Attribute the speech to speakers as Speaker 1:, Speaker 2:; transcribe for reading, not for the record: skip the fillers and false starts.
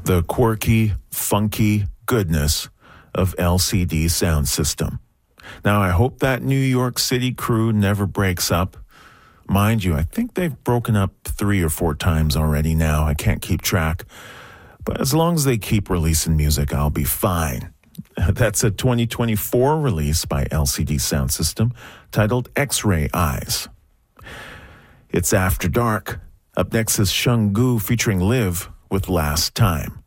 Speaker 1: the quirky, funky goodness of LCD Sound System. Now, I hope that New York City crew never breaks up. Mind you, I think they've broken up 3 or 4 times already now. I can't keep track. But as long as they keep releasing music, I'll be fine. That's a 2024 release by LCD Sound System titled X-Ray Eyes. It's After Dark. Up next is Shungu featuring Liv with Last Time.